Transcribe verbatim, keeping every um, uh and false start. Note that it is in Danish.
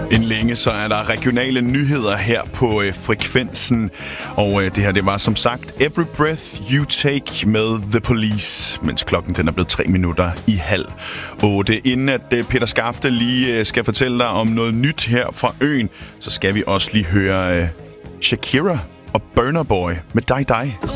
Inden længe så er der regionale nyheder her på øh, frekvensen. Og øh, det her, det var som sagt Every Breath You Take med The Police, mens klokken den er blevet tre minutter i halv otte. Inden at øh, Peter Skafte lige øh, skal fortælle dig om noget nyt her fra øen, så skal vi også lige høre øh, Shakira og Burna Boy med Dig Dig.